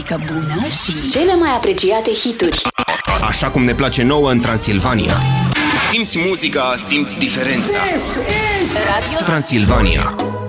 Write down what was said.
muzică bună și cele mai apreciate hituri. Așa cum ne place nouă în Transilvania. Simți muzica, simți diferența. Radio Transilvania.